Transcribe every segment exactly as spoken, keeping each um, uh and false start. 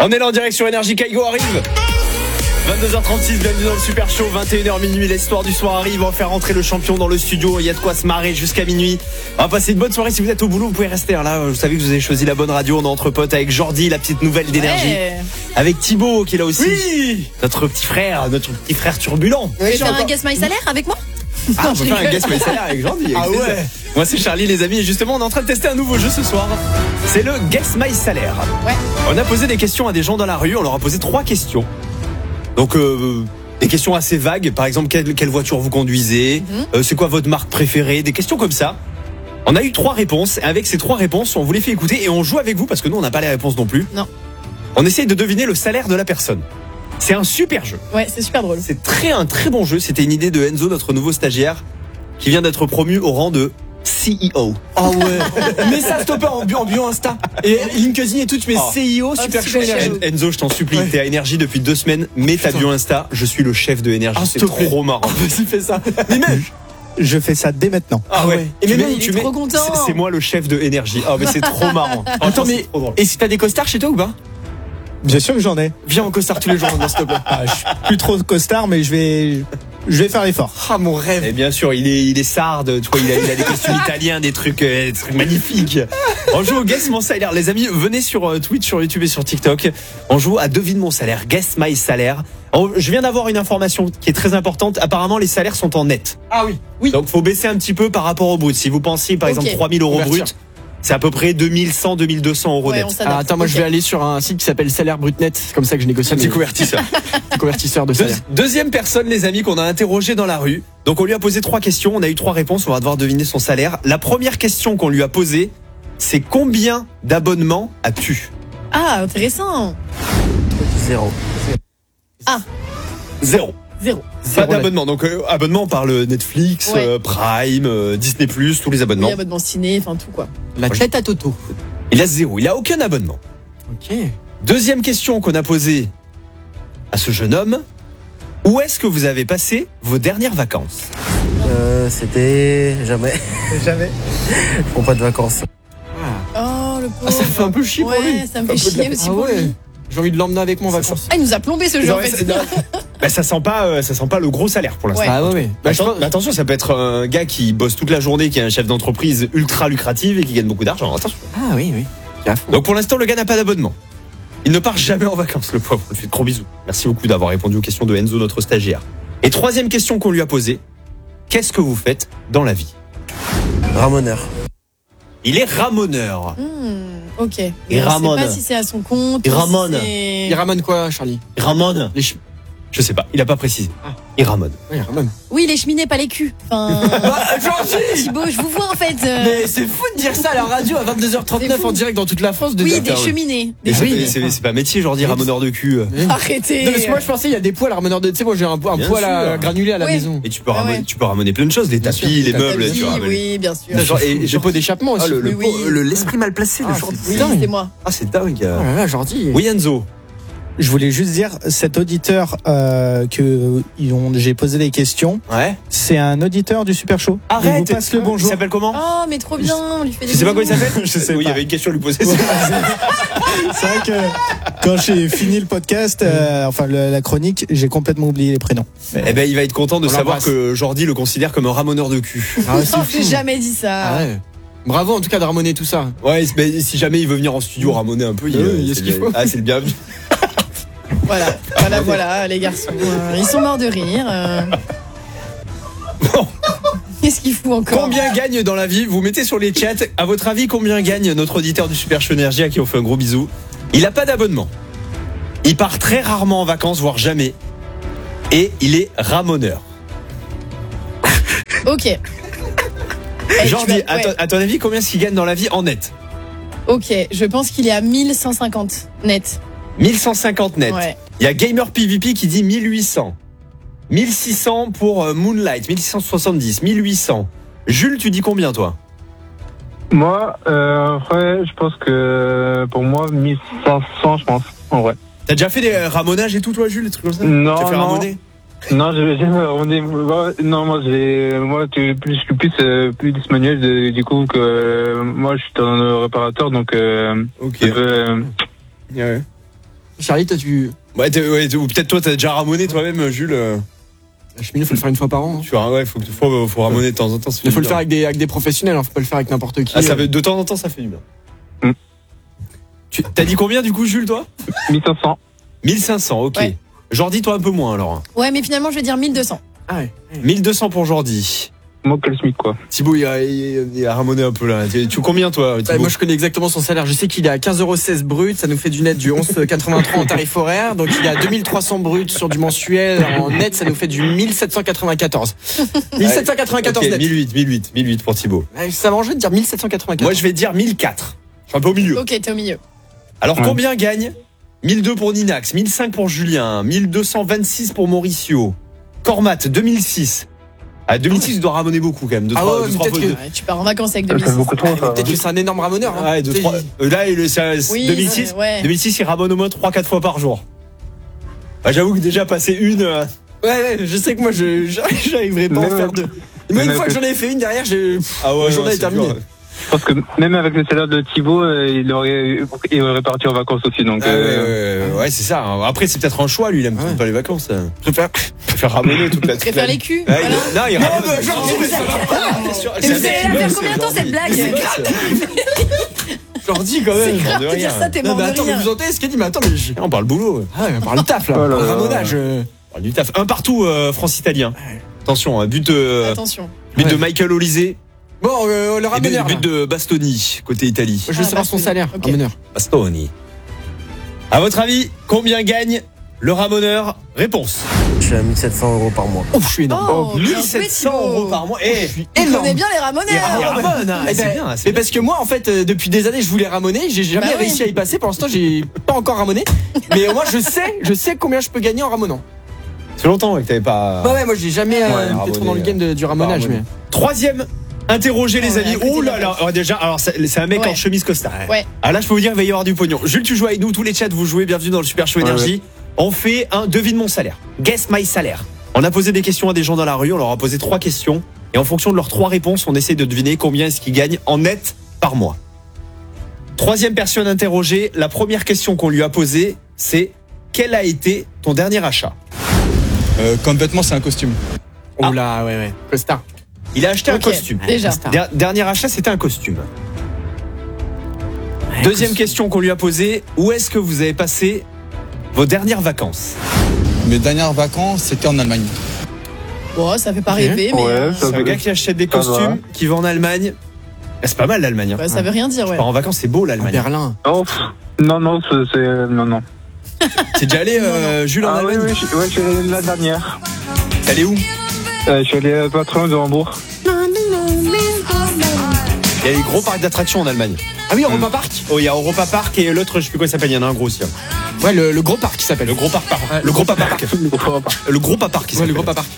On est là en direct sur Énergie, Kaigo arrive. vingt-deux heures trente-six, bienvenue dans le Super Show. vingt et une heures minuit, l'histoire du soir arrive. On va faire rentrer le champion dans le studio. Il y a de quoi se marrer jusqu'à minuit. On va passer une bonne soirée. Si vous êtes au boulot, vous pouvez rester. Là, vous savez que vous avez choisi la bonne radio. On est entre potes avec Jordi, la petite nouvelle d'Énergie. Ouais. Avec Thibaut qui est là aussi. Oui. Notre petit frère, notre petit frère turbulent. Tu veux faire un Guess My Salaire avec moi? Ah, on peut faire un Guess My Salaire avec Jordi. Ah ouais. Moi c'est Charlie les amis et justement on est en train de tester un nouveau jeu ce soir. C'est le Guess My Salaire. Ouais. On a posé des questions à des gens dans la rue. On leur a posé trois questions. Donc euh, des questions assez vagues. Par exemple quelle, quelle voiture vous conduisez, mm-hmm. euh, c'est quoi votre marque préférée, des questions comme ça. On a eu trois réponses et avec ces trois réponses on vous les fait écouter et on joue avec vous parce que nous on n'a pas les réponses non plus. Non. On essaye de deviner le salaire de la personne. C'est un super jeu. Ouais, c'est super drôle. C'est très un très bon jeu. C'était une idée de Enzo, notre nouveau stagiaire, qui vient d'être promu au rang de C E O. Ah ouais. Mets ça stopper en bio, en bio Insta. Et LinkedIn et tout, tu mets oh. C E O, Super oh, Show Énergie. En- Enzo, je t'en supplie, Ouais. t'es à Énergie depuis deux semaines. Mets ta bio Insta. Je suis le chef de Énergie. Ah, c'est s'il te plaît. trop marrant. Ah, vas-y, fais ça. Mais même. Je fais ça dès maintenant. Ah ouais. Et Tu mais mets- même, tu il est mets- trop content. c'est- C'est moi le chef de Énergie. Ah mais c'est trop marrant. Attends, Franchement, mais. c'est trop drôle. Et si t'as des costards chez toi ou pas? Bien sûr que j'en ai. Viens en costard tous les jours, s'il te plaît. Ah, je suis plus trop costard, mais je vais, je vais faire l'effort. Ah, mon rêve. Et bien sûr, il est, il est sarde, tu vois, il a, il a des costumes italiens, des trucs, euh, des trucs magnifiques. On joue au Guess Mon Salaire. Les amis, venez sur euh, Twitch, sur YouTube et sur TikTok. On joue à Devine Mon Salaire, Guess My Salaire. On- je viens d'avoir une information qui est très importante. Apparemment, les salaires sont en net. Ah oui. Oui. Donc, faut baisser un petit peu par rapport au brut. Si vous pensiez, par Ok. exemple, trois mille euros Ouverture. brut, c'est à peu près deux mille cent, deux mille deux cents euros Ouais, net. on s'adapte. Ah, attends, moi Ok. je vais aller sur un site qui s'appelle Salaire Brut Net. C'est comme ça que je négocie. Un petit mes- convertisseur. petit convertisseur de Deux- salaire. deuxième personne, les amis, qu'on a interrogé dans la rue. Donc, on lui a posé trois questions. On a eu trois réponses. On va devoir deviner son salaire. La première question qu'on lui a posée, c'est combien d'abonnements as-tu? Ah, intéressant. Zéro. Ah, Zéro. zéro. Pas d'abonnement. Donc, euh, abonnement, on parle Netflix, Ouais. euh, Prime, euh, Disney plus, tous les abonnements. Oui, abonnement ciné, enfin tout quoi. La tête à Toto. Il a zéro. Il a aucun abonnement. Ok. Deuxième question qu'on a posée à ce jeune homme. Où est-ce que vous avez passé vos dernières vacances? Euh, c'était jamais. Jamais. Je prends pas de vacances. Oh, le pauvre. Ah, ça fait un peu chier pour lui. Ouais, ça me fait chier aussi Ah pour ouais. lui. J'ai envie de l'emmener avec moi en vacances. Ah, il nous a plombé ce jeu en Ouais, fait. c'est- bah, ça sent pas, euh, ça sent pas le gros salaire pour l'instant. Ouais. Ah ouais, ouais. Bah, je Atten- pense- mais attention, ça peut être un gars qui bosse toute la journée, qui est un chef d'entreprise ultra lucratif et qui gagne beaucoup d'argent. Attention. Ah oui, oui. T'es à fond. Donc pour l'instant, le gars n'a pas d'abonnement. Il ne part jamais en vacances, le pauvre. On lui fait de gros bisous. Merci beaucoup d'avoir répondu aux questions de Enzo, notre stagiaire. Et troisième question qu'on lui a posée. Qu'est-ce que vous faites dans la vie? Ramoneur. Il est ramoneur. Hmm, ok. Et Mais on Ramon. sait pas si c'est à son compte. Et ou si Ramon. c'est- Il ramène quoi, Charlie? Ramone? Les ch... Je sais pas, il a pas précisé. Il ramone. Oui, il ramène. Oui, les cheminées, pas les culs. Enfin, Bah, Georgie! Thibaut, je vous vois en fait. euh, Mais c'est fou de dire ça à la radio à vingt-deux heures C'est trente-neuf fou. en direct dans toute la France. De Oui, dire- des Attends, ouais. cheminées. Mais Des c'est- cheminées. c'est c'est pas métier, genre dire ramoneur de cul. Arrêtez. Non, parce que moi je pensais il y a des poils à rameneur de. Tu sais, moi j'ai un, un Bien poil à sûr. granulé à la Ouais. maison. Et tu peux, Ah ramener, ouais. tu peux ramener plein de choses, les Bien tapis, sûr, les les meubles. Oui, tu ramènes. oui, bien sûr. Genre, et j'ai pas d'échappement aussi. Ah, le- le- Oui, oui. le- l'esprit mal placé, le Ah, genre. c'est- Oui, dingue. c'est moi. Ah, c'est dingue. Oh là là, Jordi. Oui, Enzo. Je voulais juste dire, cet auditeur euh, que ils ont- j'ai posé des questions, Ouais. c'est un auditeur du Super Show. Il vous passe le Il bonjour. s'appelle comment? Oh, mais trop bien. On lui fait des Tu sais pas quoi il bisous. s'appelle? Je sais Oui, il y pas. avait une question à lui poser. C'est vrai que quand j'ai fini le podcast, euh, enfin le- la chronique, j'ai complètement oublié les prénoms. Eh ben, il va être content de On savoir l'embrasse. que Jordi le considère comme un ramoneur de cul. Ah, ouais, Oh, c'est j'ai fou. jamais dit ça. Ah ouais. Bravo en tout cas de ramoner tout ça. Ouais, mais si jamais il veut venir en studio ramoner un peu, il, Oui, euh, il y a c'est ce qu'il le- faut. Ah, c'est le bienvenu. Voilà, voilà, voilà, les garçons. euh, ils sont morts de rire. euh. Bon. Qu'est-ce qu'il fout encore? Combien gagne dans la vie? Vous mettez sur les chats. À votre avis, combien gagne notre auditeur du Super Show Énergie à qui on fait un gros bisou? Il a pas d'abonnement. Il part très rarement en vacances, voire jamais. Et il est ramoneur. Ok. Eh, Jordi, tu vas- à, ouais. ton- à ton avis, combien est-ce qu'il gagne dans la vie en net? Ok, je pense qu'il est à mille cent cinquante net. mille cent cinquante net. Ouais. Il y a Gamer P V P qui dit mille huit cents. mille six cents pour euh, Moonlight, mille six cent soixante-dix, mille huit cents. Jules, tu dis combien toi? Moi, euh, ouais, je pense que pour moi, mille cinq cents, je pense, en vrai. T'as déjà fait des euh, ramonages et tout toi Jules, des trucs comme ça? Non, T'as fait non. ramoner? Non, j'ai jamais ramené. Non, moi, j'ai, moi, tu- plus, je suis plus, euh, plus manuel, de- du coup, que euh, moi, je suis un réparateur, donc, euh, Ok. je peux, euh, Ouais. Charlie, toi, tu. Ouais, t'es- ouais, ou peut-être toi, t'as déjà ramoné toi-même, Jules. euh, La cheminée, faut le faire une fois par an. Tu vois, ouais, faut, faut, faut ramoner de temps en temps. ça fait Il faut du le faire bien. avec des, avec des professionnels, hein, faut pas le faire avec n'importe qui. Ah, ça euh. fait, de temps en temps, ça fait du bien. Mm. Tu, t'as dit combien du coup, Jules, toi mille cinq cents. mille cinq cents, ok. Ouais. Jordi, toi un peu moins alors. Ouais, mais finalement, je vais dire mille deux cents. Ah ouais. mille deux cents pour Jordi. Moi, quel SMIC, quoi. Thibaut, il a, il il a ramoné un peu là. Tu, tu combien toi, Thibaut? Ouais, moi je connais exactement son salaire. Je sais qu'il est à quinze euros seize brut. Ça nous fait du net du onze quatre-vingt-trois en tarif horaire. Donc il est à deux mille trois cents brut sur du mensuel. En net, ça nous fait du mille sept cent quatre-vingt-quatorze. mille sept cent quatre-vingt-quatorze Ok, net. mille huit, mille huit, mille huit pour Thibaut. Ouais, Ça m'arrangerait de dire mille sept cent quatre-vingt-quatorze. Moi, je vais dire mille quatre. Je suis un peu au milieu. Ok, t'es au milieu. Alors, Ouais. combien gagne mille deux pour Ninax, mille cinq pour Julien, mille deux cent vingt-six pour Mauricio, Cormat, deux mille six. À deux mille six, il doit ramoner beaucoup quand même. Deux, Ah trois, ouais, deux, trois peut-être fois- que- Ouais, tu pars en vacances avec Ça deux fait mille six. beaucoup trop, ça. Peut-être que c'est un énorme ramoneur. Hein. Ouais, deux, Tu sais, trois- il- euh, là, il- c'est Oui, deux mille six. euh, ouais. deux mille six, il ramone au moins trois quatre fois par jour. Bah, j'avoue que déjà passer une. euh, Ouais, ouais, je sais que moi je j'arrive- j'arriverai pas à en Même- faire deux. Moi, une même fois que avec- j'en ai fait une derrière, j'ai. Ah ouais, La journée non, est terminée. dur. Je pense que même avec le salaire de Thibaut, euh, il aurait, il aurait parti en vacances aussi, donc. Ah ouais, euh, ouais, ouais, ouais, c'est ça. Après, c'est peut-être un choix, lui, il aime Ouais. pas les vacances. euh. Je préfère. Il préfère ramoner toute la Je préfère les culs. Ouais, Voilà. il- Non, il ramone. mais genre, Non, mais ça va pas, bien sûr. Mais C'est vous un mec allez qui la faire bosse, combien de temps, Jordi. cette blague C'est boss. Je leur dis quand C'est même. grave de de rien. dire ça, t'es Non, mort mais de attends, mais rire. vous entendez ce qu'elle dit? Mais attends, mais je. On parle boulot. Ah, on parle taf là. Oh là là. Ramonage. euh. On parle du taf. Un partout, euh, France-Italien. Attention, un but, euh, Attention. but de Ouais. Michael Olise Bon, euh, le et but, ramoneur. but là. de Bastoni, côté Italie. Moi, je veux Ah, savoir son Bastoni. salaire. Ok. Ramoneur. Bastoni. À votre avis, combien gagne le ramoneur? Réponse. Je suis à mille sept cents euros par mois. Ouf, je suis énorme. Oh, bien mille joué, sept cents Thibaut. euros par mois. Eh, Il énorme. connaît bien les il ramoneurs. ramone, hein. Eh C'est ben, bien, c'est Mais bien. parce que moi, en fait, euh, depuis des années, je voulais ramoner. J'ai jamais Bah ouais. réussi à y passer. Pour l'instant, j'ai pas encore ramoné. Mais moi, je sais, je sais combien je peux gagner en ramonant. C'est longtemps ouais, que t'avais pas. Bah ouais, moi, j'ai jamais euh, Ouais, été trop ramoner, dans le game de- du ramonage. ramoner. Mais Troisième, interrogez les Oh, amis. la petite Oh là là, vache. oh, déjà, alors c'est c'est un mec Ouais. en chemise costard. Ouais. Ah là, je peux vous dire, il va y avoir du pognon. Jules, tu joues avec nous, tous les chats, vous jouez, bienvenue dans le Super Show Ouais, Énergie. On fait un devine mon salaire. Guess my salaire. On a posé des questions à des gens dans la rue, on leur a posé trois questions. Et en fonction de leurs trois réponses, on essaie de deviner combien est-ce qu'ils gagnent en net par mois. Troisième personne interrogée, la première question qu'on lui a posée, c'est quel a été ton dernier achat? Euh, comme vêtement, c'est un costume. oh là, ouais, ouais. Costard. Il a acheté Ok, un costume. Déjà. Der- dernier achat, c'était un costume. Deuxième question qu'on lui a posée, où est-ce que vous avez passé vos dernières vacances? Mes dernières vacances, c'était en Allemagne. Bon, ça fait pas rêver, mais Ouais, euh, ça C'est un gars qui achète des Ça va. costumes, qui va en Allemagne. Ah, c'est pas mal l'Allemagne. hein. bah, ça veut rien dire, Tu ouais. pars en vacances, c'est beau À l'Allemagne. Berlin. Oh, pff, non, non, c'est, c'est- non, non. T'es déjà allé, euh, Jules, en Ah oui, Allemagne? oui, je, ouais, je suis allé la dernière. T'es allé où? Euh, je suis allé euh, pas très loin de Hambourg. Il y a des gros parcs d'attractions en Allemagne. Ah oui, Europa Park. Oh, il y a Europa Park et l'autre, je sais plus quoi il s'appelle, il y en a un gros aussi. hein. Ouais, le, le gros parc qui s'appelle. Le gros parc, le gros Papa Park. Le gros Papa Park. il Ouais, le s'appelle. gros parc.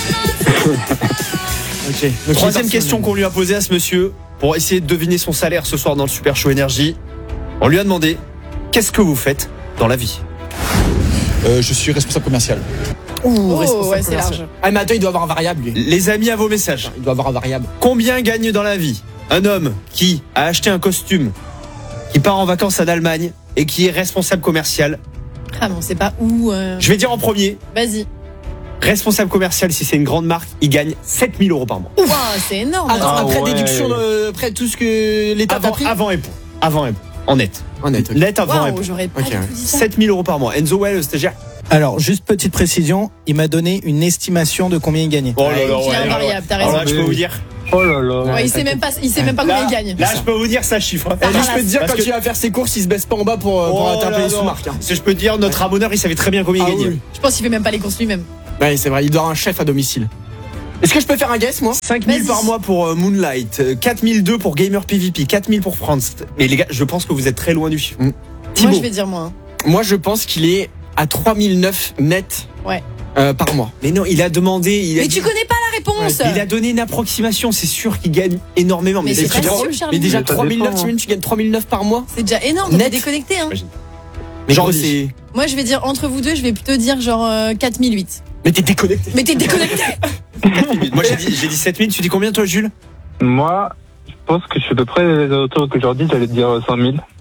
Ok. Donc, Troisième personne- question qu'on lui a posée à ce monsieur pour essayer de deviner son salaire ce soir dans le Super Show Énergie. On lui a demandé qu'est-ce que vous faites dans la vie? Euh, je suis responsable commercial. Ouh, Oh, responsable ouais, c'est commercial. large. Ah, mais attends, il doit avoir un variable, lui. Les amis, à vos messages. Il doit avoir un variable. Combien gagne dans la vie un homme qui a acheté un costume, qui part en vacances en Allemagne et qui est responsable commercial? Ah, mais on sait pas où. euh, Je vais dire en premier, Vas-y. responsable commercial, si c'est une grande marque, il gagne sept mille euros par mois. Ouah, c'est énorme. Attends, Ah après ouais. déduction, de, après tout ce que l'État t'a Avant, pris. avant impôt. Avant impôt. En net. En net, ok. Net avant Waouh, impôt. j'aurais pas Ok, du tout ouais. dit ça. sept mille euros par mois. Enzo, ouais, le stagiaire. Alors, juste petite précision, il m'a donné une estimation de combien il gagnait. Oh là Ouais, là, il y a un ouais, variable, t'as Alors raison. là, je peux vous dire. Oh là là. Ouais, il sait même pas, il sait même pas combien Là, il gagne. là, je peux vous dire ça chiffre. Et lui, je peux te dire, Parce quand que- il va faire ses courses, il se baisse pas en bas pour, euh, pour Oh atteindre là les non. sous-marques. Hein. Si je peux te dire, notre ramoneur, il savait très bien combien il Ah gagnait. oui. Je pense qu'il fait même pas les courses lui-même. Ouais, c'est vrai, il doit avoir un chef à domicile. Est-ce que je peux faire un guess, moi? cinq mille Vas-y. par mois pour euh, Moonlight, euh, quatre mille deux pour Gamer P V P, quatre mille pour France. Mais les gars, je pense que vous êtes très loin du chiffre. Mm. Thibaut. Moi, je vais dire moins. Moi, je pense qu'il est à trois mille neuf net Ouais. euh, par mois. Mais non, il a demandé. Il a, Mais tu connais pas la réponse. il a donné une approximation. C'est sûr qu'il gagne énormément. Mais c'est c'est pas trop- sûr, Charlie. Mais déjà, Mais ça trois mille neuf, dépend, hein. t'imagines, tu gagnes trois mille neuf par mois? C'est déjà énorme. Net. T'es déconnecté, hein. Mais genre, Jordi. c'est. Moi, je vais dire entre vous deux, je vais plutôt dire genre euh, quatre mille huit. Mais t'es déconnecté. Mais t'es déconnecté. Moi, j'ai dit, j'ai dit sept mille. Tu dis combien, toi, Jules? Moi, je pense que je suis à peu près les auteurs que je leur dis, j'allais te dire cinq mille.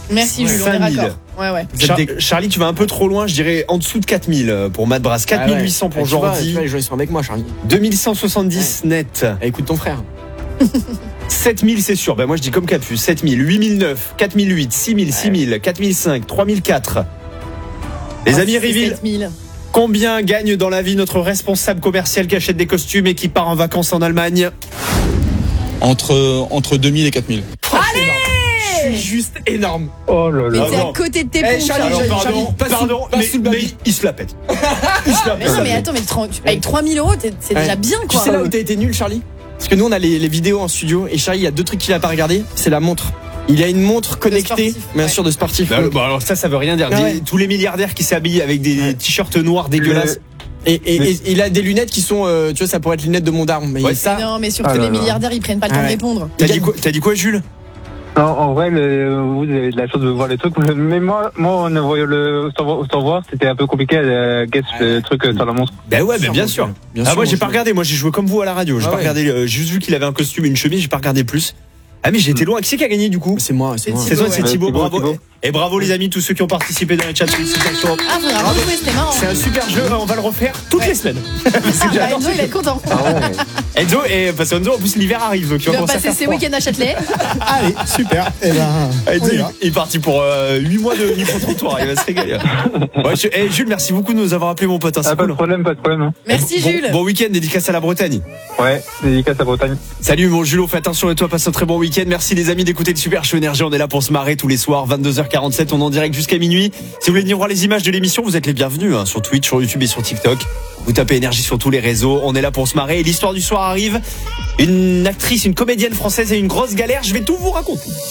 Merci, Jules, on est cinq mille. raccord. Ouais, ouais. Vous êtes Char- des- Charlie, tu vas un peu trop loin, je dirais en dessous de quatre mille pour Matt Brass. quatre mille huit cents pour Ah ouais. Tu vois, Jordi. tu vois, les gens ils sont avec moi, Charlie. deux mille cent soixante-dix net. Eh, écoute ton frère. sept mille c'est sûr. Ben moi je dis comme Capu. sept mille, huit mille neuf, quatre mille huit, six mille, six mille, quatre mille cinq, trois mille quatre. Les amis Riville, sept mille. combien gagne dans la vie notre responsable commercial qui achète des costumes et qui part en vacances en Allemagne? Entre, entre deux mille et quatre mille. Je suis juste énorme. Oh là Mais là. t'es non. à côté de tes Eh, pompes, Charlie, Charlie. Alors, Charlie, pardon, pas sous- pardon, pas mais, sous le mais baby. il se la pète. Il se la Mais pète. non, mais attends, mais trente avec trois mille euros, t'es- c'est déjà Ouais. bien, Tu quoi. sais là où t'as été nul, Charlie? Parce que nous on a les, les vidéos en studio et Charlie il y a deux trucs qu'il a pas regardé. C'est la montre. Il a une montre connectée, sportif, bien ouais. sûr de sportif. Bah, bon, alors ça, ça veut rien dire. Ah ouais. Dis- Tous les milliardaires qui s'habillent avec des Ouais. t-shirts noirs dégueulasses. Et, et, et il a des lunettes qui sont, euh, tu vois, ça pourrait être lunettes de mon daron. Mais Ouais, ça, Non, mais surtout Ah là les là. milliardaires, ils prennent pas le Ah temps de ouais. répondre. T'as dit quoi, t'as dit quoi, Jules? Non, en vrai, le, vous avez de la chance de voir les trucs. Mais moi, moi, en voyant le sans, sans voir, c'était un peu compliqué à guess le truc euh, sur la montre. Ben ouais, ben bien sûr. Bien Ah sûr, moi j'ai mon pas Jules. regardé, moi j'ai joué comme vous à la radio. J'ai Ah pas ouais. regardé, euh, j'ai juste vu qu'il avait un costume et une chemise, j'ai pas regardé plus. Ah mais j'étais loin. Qui c'est qui a gagné du coup? C'est moi, c'est moi. C'est toi, c'est ouais. Thibaut, Thibaut, bravo. Thibaut. Et bravo les amis, tous ceux qui ont participé dans les chats. Félicitations. Ah, faudra retrouver, c'était marrant. C'est un super jeu, on va le refaire toutes Ouais. les semaines. Ah, bah, j'adore Enzo, il va être content. Enzo, et parce qu'Enzo en plus l'hiver arrive, donc il Il va va commencer à passer faire ses froid. week-ends à Châtelet. Allez, super. Eh ben, Enzo, on y il, va. il est parti pour euh, huit mois de micro-trottoir, il va se régaler. Ouais, je- eh, Jules, merci beaucoup de nous avoir appelé mon pote. hein, Ah, c'est pas de cool. problème, pas de problème. Hein. Merci, Bon- Jules. Bon week-end, dédicace à la Bretagne. Ouais, dédicace à Bretagne. Salut mon Jules, fais attention et toi, passe un très bon week-end. Merci les amis d'écouter le Super Show Énergie. On est là pour se marrer tous les soirs, vingt-deux heures quarante-sept. On est en direct jusqu'à minuit. Si vous voulez venir voir les images de l'émission, vous êtes les bienvenus hein, sur Twitch, sur YouTube et sur TikTok. Vous tapez Énergie sur tous les réseaux. On est là pour se marrer. Et l'histoire du soir arrive. Une actrice, une comédienne française a une grosse galère. Je vais tout vous raconter.